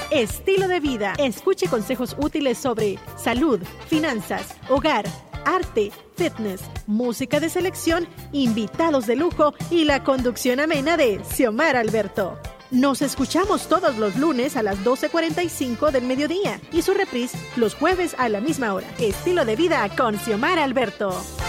Estilo de vida. Escuche consejos útiles sobre salud, finanzas, hogar, arte, fitness, música de selección, invitados de lujo y la conducción amena de Xiomara Alberto. Nos escuchamos todos los lunes a las 12:45 del mediodía y su reprise los jueves a la misma hora. Estilo de vida con Xiomara Alberto.